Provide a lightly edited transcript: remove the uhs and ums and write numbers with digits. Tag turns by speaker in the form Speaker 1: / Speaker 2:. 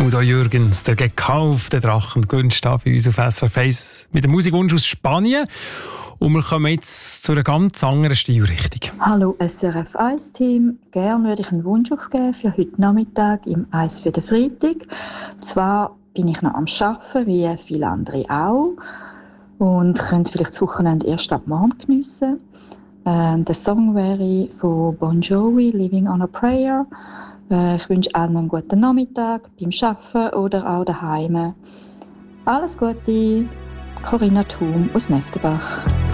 Speaker 1: Udo Jürgens, der gekaufte Drachen, gewünscht bei uns auf SRF 1 mit dem Musikwunsch aus Spanien. Und wir kommen jetzt zu einer ganz anderen Stilrichtung.
Speaker 2: Hallo SRF 1-Team. Gerne würde ich einen Wunsch aufgeben für heute Nachmittag im Eis für den Freitag. Zwar bin ich noch am Arbeiten, wie viele andere auch. Und könnte vielleicht das Wochenende erst ab morgen geniessen. Der Song wäre von Bon Jovi, «Living on a Prayer». Ich wünsche allen einen guten Nachmittag beim Arbeiten oder auch daheim. Alles Gute, Corinna Thum aus Neftenbach.